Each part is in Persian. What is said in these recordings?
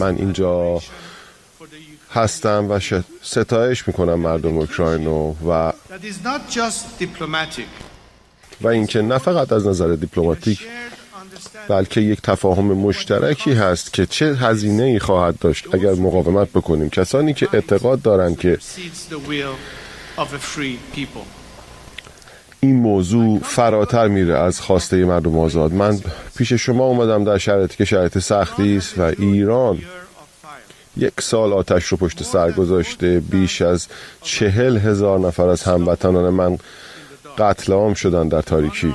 من اینجا هستم و ستایش میکنم مردم اوکراین و اینکه نه فقط از نظر دیپلماتیک بلکه یک تفاهم مشترکی هست که چه هزینه‌ای خواهد داشت اگر مقاومت بکنیم. کسانی که اعتقاد دارند که این موضوع فراتر میره از خواسته مردم آزاد. من پیش شما اومدم در شرایطی که شرایط سختی است و ایران 1 سال آتش رو پشت سر گذاشته. بیش از 40,000 نفر از هموطنان من قتل عام شدن در تاریکی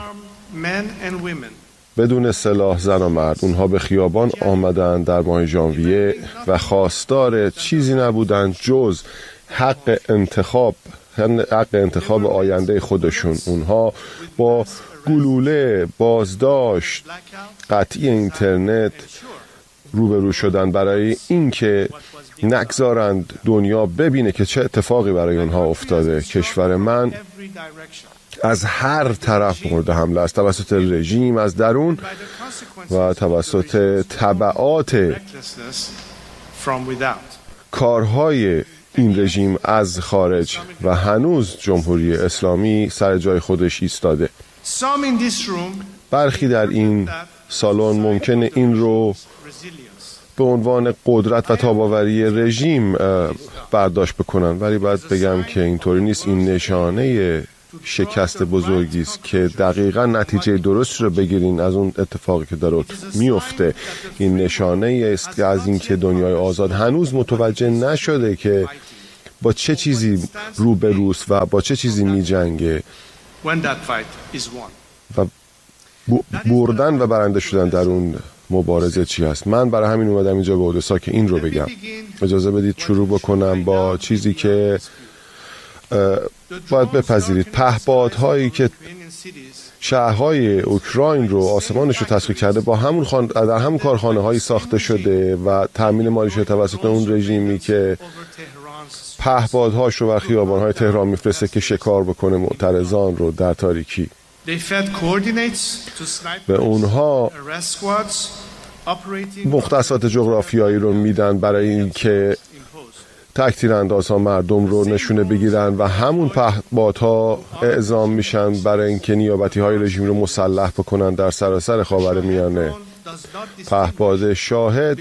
بدون سلاح، زن و مرد. اونها به خیابان آمدن در ماه ژانویه و خواستار چیزی نبودن جز حق انتخاب آینده خودشون. اونها با گلوله، بازداشت، قطعی اینترنت روبرو شدن برای اینکه نگذارند دنیا ببینه که چه اتفاقی برای اونها افتاده. کشور من از هر طرف مورد حمله است، توسط رژیم از درون و توسط تبعات کارهای این رژیم از خارج و هنوز جمهوری اسلامی سر جای خودش ایستاده. برخی در این سالن ممکنه این رو به عنوان قدرت و تاباوری رژیم برداشت بکنن، ولی باید بگم که اینطوری نیست. این نشانه شکست بزرگی است که دقیقاً نتیجه درست رو بگیرین از اون اتفاقی که داره میفته. این نشانه است که از این که دنیای آزاد هنوز متوجه نشده که با چه چیزی روبروست و با چه چیزی میجنگه و بردن و برنده شدن در اون مبارزه چی هست. من برای همین اومدم اینجا به اودسا که این رو بگم. اجازه بدید شروع بکنم با چیزی که باید بپذیرید. پهپادهایی که شهرهای اوکراین رو، آسمانش رو تسخیر کرده، با همون در همون کارخانه هایی ساخته شده و تامین مالی شده توسط اون رژیمی که پهپادهاش رو بر خیابان‌های تهران میفرسته که شکار بکنه معترضان رو در تاریکی. به اونها مختصات جغرافیایی رو میدن برای اینکه تک‌تیراندازها مردم رو نشونه بگیرن و همون پهپادها اعزام میشن برای اینکه نیابتی‌های رژیم رو مسلح بکنن در سراسر خاورمیانه. پهپاد شاهد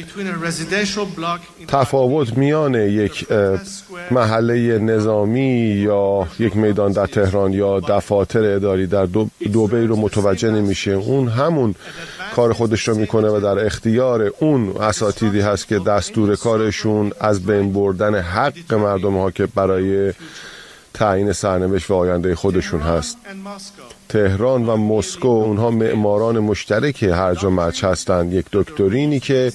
تفاوت میان یک محله نظامی یا یک میدان در تهران یا دفاتر اداری در دبی رو متوجه نمیشه. اون همون کار خودش رو میکنه و در اختیار اون اساتیدی هست که دستور کارشون از بین بردن حق مردم ها که برای تعیین سرنوشت و آینده خودشون هست. تهران و مسکو اونها معماران مشترک هرج و مرج هستند. یک دکترینی که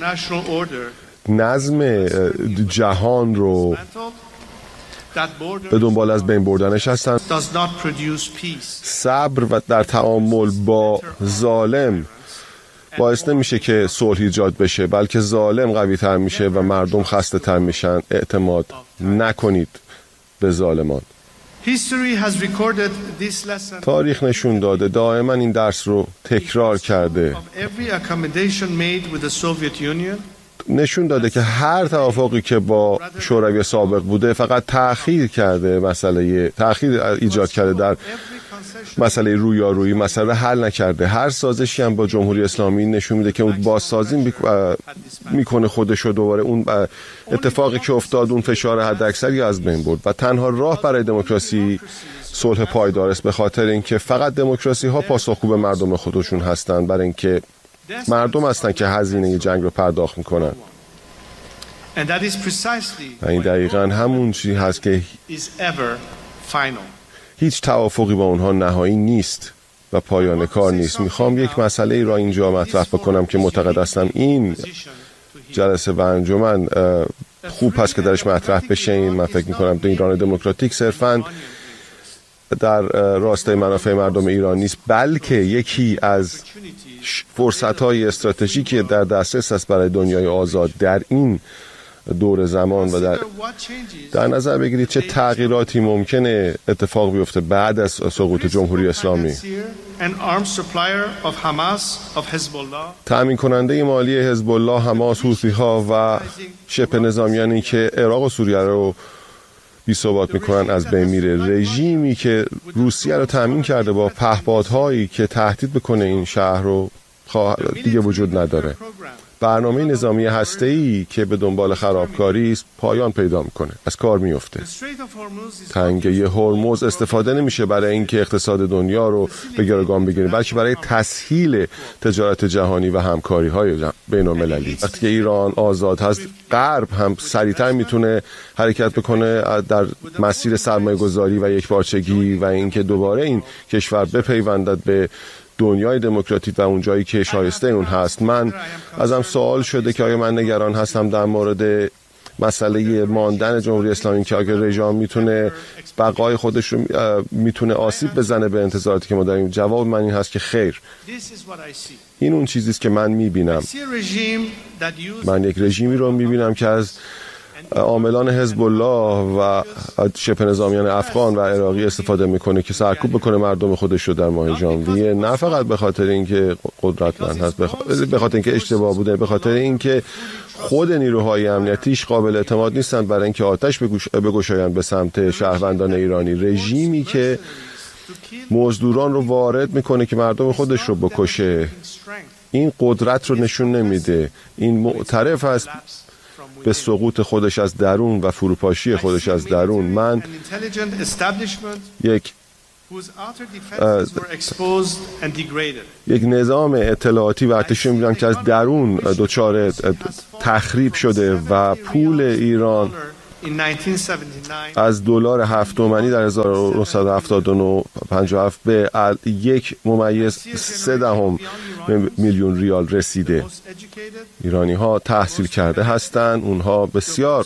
نظم جهان رو به دنبال از بین بردنش هستند. صبر و در تعامل با ظالم باعث نمیشه که صلح ایجاد بشه، بلکه ظالم قوی تر میشه و مردم خسته تر میشن. اعتماد نکنید به ظالمان. تاریخ نشون داده، دائما این درس رو تکرار کرده، نشون داده که هر توافقی که با شوروی سابق بوده فقط تأخیر ایجاد کرده در مسئله رویارویی، مسئله حل نکرده. هر سازشی هم با جمهوری اسلامی نشون میده که اون بازسازی میکنه خودشو دوباره. اون اتفاقی که افتاد، اون فشار حداکثری از بین برد و تنها راه برای دموکراسی صلح پایدار است، به خاطر اینکه فقط دموکراسی ها پاسخگو به مردم خودشون هستن، برای اینکه مردم هستن که هزینه جنگ رو پرداخت میکنن. و این دقیقاً همون چیزی هست که هیچ توافقی با اونها نهایی نیست و پایان کار نیست. میخوام یک مسئله ای را اینجا مطرح بکنم که معتقد هستم این جلسه و انجمن خوب هست که درش مطرح بشه. من فکر میکنم ایران دموکراتیک صرفاً در راستای منافع مردم ایران نیست، بلکه یکی از فرصت‌های استراتژیکی در دسترس است برای دنیای آزاد در این دور زمان و در نظر بگیرید چه تغییراتی ممکنه اتفاق بیفته بعد از سقوط جمهوری اسلامی. تأمین کننده مالی حزب الله، حماس، حوثی‌ها و شبه نظامیانی که عراق و سوریه رو بی‌ثبات میکنن از بین میره. رژیمی که روسیه رو تأمین کرده با پهپادهایی که تهدید بکنه این شهر رو دیگه وجود نداره. برنامه نظامی هسته‌ای که به دنبال خرابکاری است پایان پیدا میکنه، از کار میفته. تنگه هرمز استفاده نمیشه برای اینکه اقتصاد دنیا رو به گروگان بگیره، بلکه برای تسهیل تجارت جهانی و همکاری‌های بین‌المللی. وقتی که ایران آزاد هست، غرب هم سریعتر میتونه حرکت بکنه در مسیر سرمایه‌گذاری و یکپارچگی و اینکه دوباره این کشور بپیوندد به دنیای دموکراتیک و اون جایی که شایسته اون هست. من ازم سوال شده که آیا من نگران هستم در مورد مسئله ماندن جمهوری اسلامی، که اگر رژیم میتونه بقای خودش رو میتونه آسیب بزنه به انتظاراتی که ما داریم. جواب من این هست که خیر. این اون چیزیست که من میبینم. من یک رژیمی رو میبینم که از عاملان حزب الله و شبه نظامیان افغان و عراقی استفاده میکنه که سرکوب بکنه مردم خودش رو در ماه ژانویه، نه فقط به خاطر اینکه قدرتمند هست، به خاطر اینکه اشتباه بوده، به خاطر اینکه خود نیروهای امنیتیش قابل اعتماد نیستند برای اینکه آتش بگشایند به سمت شهروندان ایرانی. رژیمی که مزدوران رو وارد میکنه که مردم خودش رو بکشه، این قدرت رو نشون نمیده. این معترف است به سقوط خودش از درون و فروپاشی خودش از درون. من یک نظام اطلاعاتی و ارتشی می‌بینم که از درون دچار تخریب شده و پول ایران از دلار 7 تومانی در 1979 57 به 1.3 میلیون ریال رسیده. ایرانی ها تحصیل کرده هستند، اونها بسیار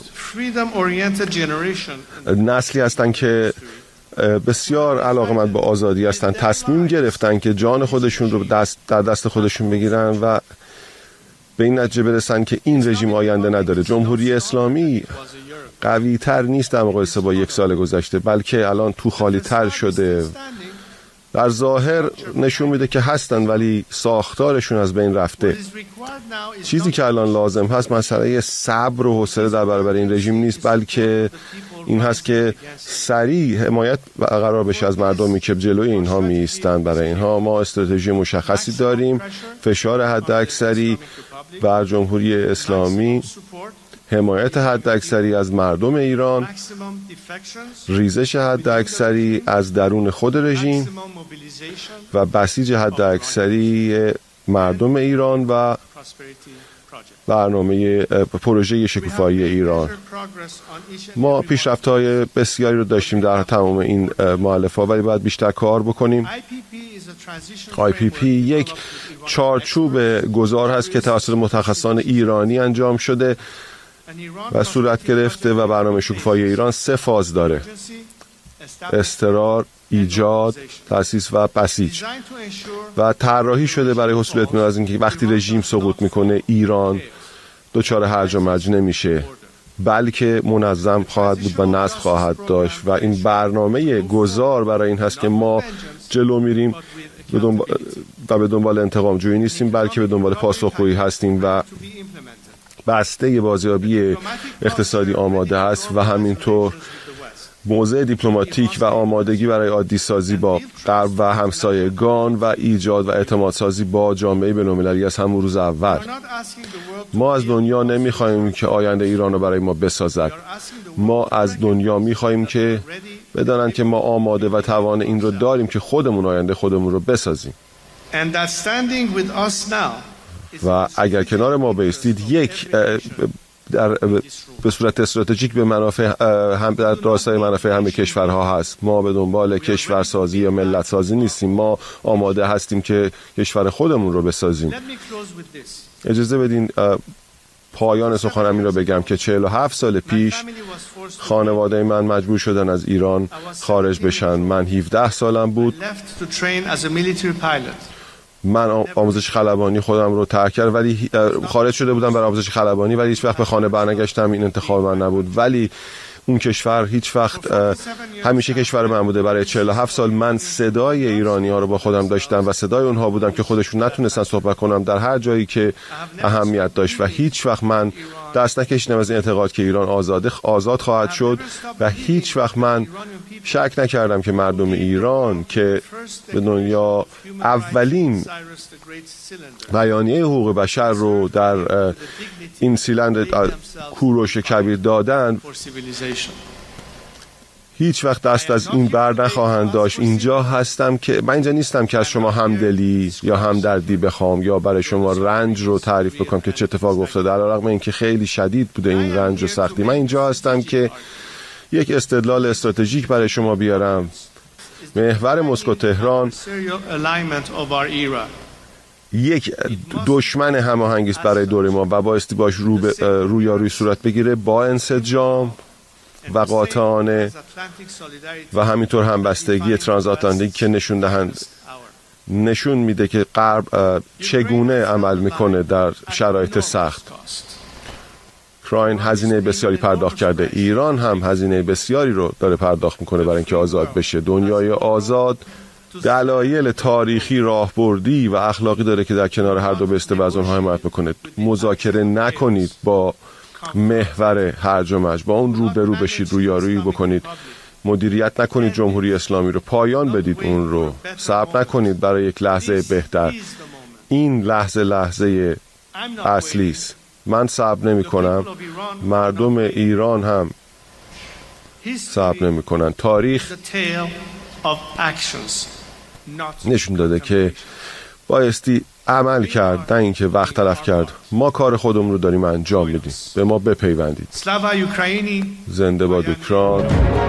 نسلی هستند که بسیار علاقمند به آزادی هستند، تصمیم گرفتن که جان خودشون رو در دست خودشون بگیرن و به این نتیجه برسن که این رژیم آینده نداره. جمهوری اسلامی قوی تر نیست در مقایسه با 1 سال گذشته، بلکه الان تو خالی تر شده. در ظاهر نشون میده که هستن ولی ساختارشون از بین رفته. چیزی که الان لازم هست مسئله صبر و حوصله در برابر این رژیم نیست، بلکه این هست که سریع حمایت قرار بشه از مردمی که جلوی اینها می ایستن. برای اینها ما استراتژی مشخصی داریم، فشار حداکثری بر جمهوری اسلامی، حمایت حداکثری از مردم ایران، ریزش حداکثری از درون خود رژیم و بسیج حداکثری مردم ایران و برنامه پروژه شکوفایی ایران. ما پیشرفت‌های بسیاری رو داشتیم در تمام این مؤلفه‌ها، ولی باید بیشتر کار بکنیم. IPP یک چارچوب گذار هست که توسط متخصصان ایرانی انجام شده و صورت گرفته و برنامه شکوفایی ایران 3 فاز داره: اضطرار، ایجاد، تأسیس و بسیج. و طراحی شده برای حصول اطمینان از اینکه وقتی رژیم سقوط میکنه ایران دچار هرج و مرج نمیشه، بلکه منظم خواهد بود و نظم خواهد داشت. و این برنامه گذار برای این هست که ما جلو میریم و به دنبال انتقام جویی نیستیم، بلکه به دنبال پاسخگویی هستیم و بسته بازیابی اقتصادی آماده است و همینطور موضع دیپلماتیک و آمادگی برای عادی سازی با غرب و همسایگان و ایجاد و اعتماد سازی با جامعه بین‌المللی از همون روز اول. ما از دنیا نمیخوایم که آینده ایران رو برای ما بسازد. ما از دنیا میخوایم که بدانند که ما آماده و توان این رو داریم که خودمون آینده خودمون رو بسازیم. و اگر کنار ما بایستید، یک به صورت استراتژیک به منافع هم در راستای منافع همه کشورها هست. ما به دنبال کشورسازی یا ملت سازی نیستیم، ما آماده هستیم که کشور خودمون رو بسازیم. اجازه بدین پایان سخنم این رو بگم که 47 سال پیش خانواده من مجبور شدن از ایران خارج بشن. من 17 سالم بود. من آموزش خلبانی خودم رو ترک کردم، ولی خارج شده بودم برای آموزش خلبانی، ولی هیچ وقت به خانه برنگشتم. این انتخاب من نبود، ولی اون کشور هیچ وقت همیشه کشور من بوده. برای 47 سال من صدای ایرانی‌ها رو با خودم داشتم و صدای اونها بودم که خودشون نتونستن صحبت کنم در هر جایی که اهمیت داشت، و هیچ وقت من دست نکشیدم از این اعتقاد که ایران آزاد خواهد شد، و هیچ وقت من شک نکردم که مردم ایران که به دنیا اولین بیانیه حقوق بشر رو در این سیلند کوروش کبیر دادن، هیچ وقت دست از این بر نخواهند داشت. اینجا هستم که من اینجا نیستم که از شما همدلی یا همدردی بخوام یا برای شما رنج رو تعریف بکنم که چه اتفاق افتاده، علیرغم اینکه خیلی شدید بوده این رنج و سختی. من اینجا هستم که یک استدلال استراتژیک برای شما بیارم. محور مسکو تهران یک دشمن هماهنگی است برای دور ما و بایستی باش روی صورت بگیره با انسجام و قاطعانه و همینطور همبستگی ترانزاتلانتیک که نشون میده که غرب چگونه عمل میکنه در شرایط سخت. اوکراین هزینه بسیاری پرداخت کرده، ایران هم هزینه بسیاری رو داره پرداخت میکنه برای اینکه آزاد بشه. دنیای آزاد دلایل تاریخی، راهبردی و اخلاقی داره که در کنار هر دو بسته و از اونها حمایت بکنه. مذاکره نکنید با محور هرج و مرج، با اون رو به رو بشید، رویارویی بکنید. مدیریت نکنید جمهوری اسلامی رو، پایان بدید اون رو. صبر نکنید برای یک لحظه بهتر. این لحظه اصلی است. من صبر نمی کنم، مردم ایران هم صبر نمی کنن. تاریخ نشون داده که بایستی عمل کرد، نه اینکه وقت تلف کرد. ما کار خودمون رو داریم انجام میدیم، به ما بپیوندید. زنده باد اوکراین.